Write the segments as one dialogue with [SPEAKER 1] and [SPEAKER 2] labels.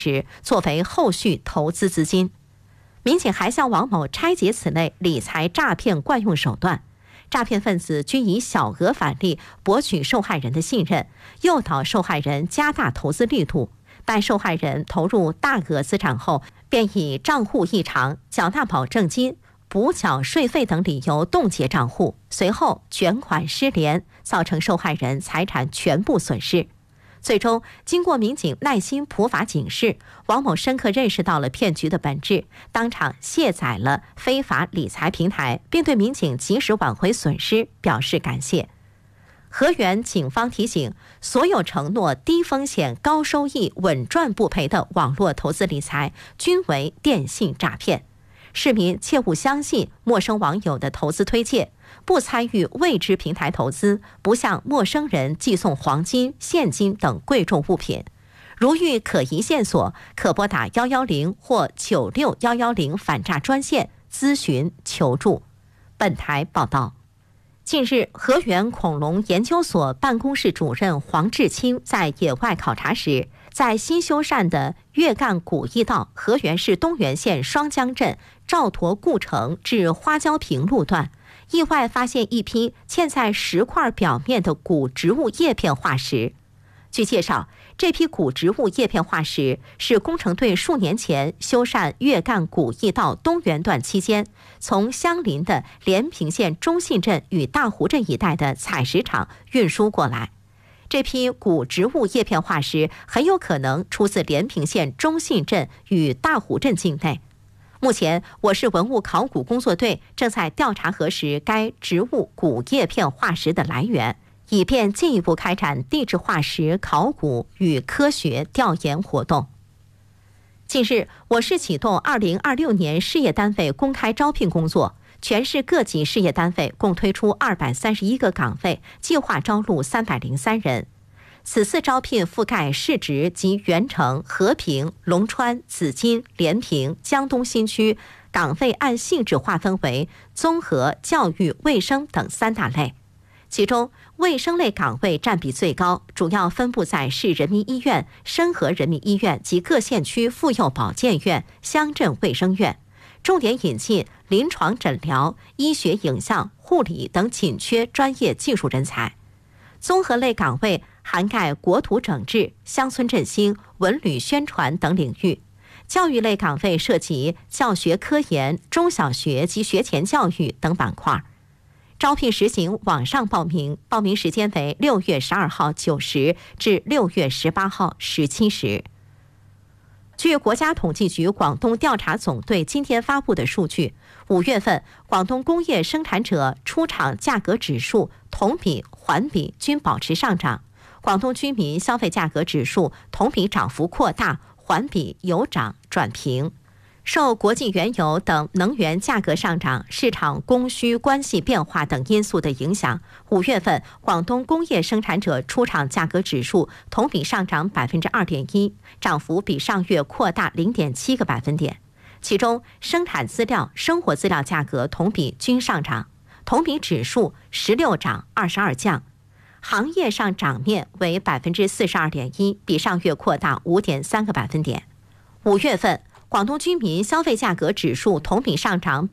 [SPEAKER 1] 时作为后续投资资金。民警还向王某拆解此类理财诈骗惯用手段。诈骗分子均以小额返利博取受害人的信任，诱导受害人加大投资力度。待受害人投入大额资产后，便以账户异常、缴纳保证金、补缴税费等理由冻结账户，随后卷款失联，造成受害人财产全部损失。最终，经过民警耐心普法警示，王某深刻认识到了骗局的本质，当场卸载了非法理财平台，并对民警及时挽回损失表示感谢。河源警方提醒，所有承诺低风险高收益稳赚不赔的网络投资理财均为电信诈骗，市民切勿相信陌生网友的投资推荐，不参与未知平台投资，不向陌生人寄送黄金、现金等贵重物品。如遇可疑线索，可拨打110或96110反诈专线咨询求助。本台报道。近日，河源恐龙研究所办公室主任黄志清在野外考察时，在新修缮的月干古驿道河源市东源县双江镇赵驼故城至花椒坪路段，意外发现一批嵌在石块表面的古植物叶片化石。据介绍，这批古植物叶片化石是工程队数年前修缮月干古驿道东源段期间，从相邻的连平县中信镇与大湖镇一带的采石场运输过来。这批古植物叶片化石很有可能出自连平县中信镇与大湖镇境内。目前，我市文物考古工作队正在调查核实该植物古叶片化石的来源，以便进一步开展地质化石考古与科学调研活动。近日，我市启动2026年事业单位公开招聘工作，全市各级事业单位共推出231个岗位，计划招录303人。此次招聘覆盖市直及原城、和平、龙川、紫金、连平、江东新区，岗位按性质划分为综合、教育、卫生等3大类。其中，卫生类岗位占比最高，主要分布在市人民医院、深河人民医院及各县区妇幼保健院、乡镇卫生院，重点引进临床诊疗、医学影像、护理等紧缺专业技术人才。综合类岗位涵盖国土整治、乡村振兴、文旅宣传等领域。教育类岗位涉及教学科研、中小学及学前教育等板块。招聘实行网上报名，报名时间为6月12号9时至6月18号17时。据国家统计局广东调查总队今天发布的数据，5月份广东工业生产者出厂价格指数同比、环比均保持上涨，广东居民消费价格指数同比涨幅扩大，环比由涨转平。受国际原油等能源价格上涨、市场供需关系变化等因素的影响，5月份广东工业生产者出厂价格指数同比上涨2.1%，涨幅比上月扩大0.7个百分点。其中，生产资料、生活资料价格同比均上涨，同比指数16涨22降，行业上涨面为42.1%，比上月扩大5.3个百分点。5月份。广东居民消费价格指数同比上涨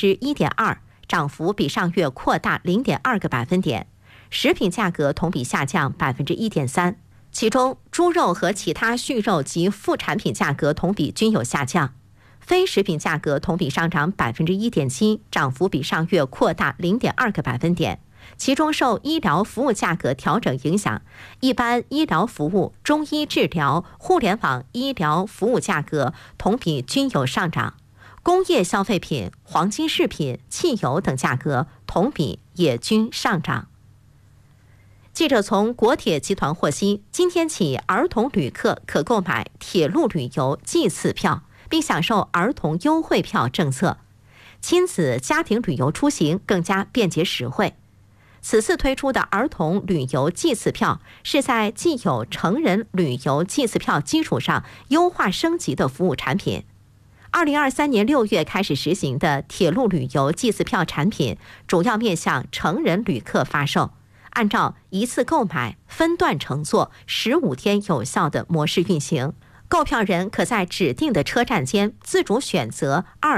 [SPEAKER 1] 1.2%，涨幅比上月扩大0.2个百分点。食品价格同比下降1.3%，其中猪肉和其他畜肉及副产品价格同比均有下降。非食品价格同比上涨1.7%，涨幅比上月扩大0.2个百分点。其中受医疗服务价格调整影响，一般医疗服务、中医治疗、互联网医疗服务价格同比均有上涨，工业消费品、黄金饰品、汽油等价格同比也均上涨。记者从国铁集团获悉，今天起儿童旅客可购买铁路旅游季次票，并享受儿童优惠票政策，亲子家庭旅游出行更加便捷实惠。此次推出的儿童旅游季次票是在既有成人旅游季次票基础上优化升级的服务产品。2023年6月开始实行的铁路旅游季次票产品，主要面向成人旅客发售，按照一次购买、分段乘坐、15天有效的模式运行。 购票人可在指定的车站间自主选择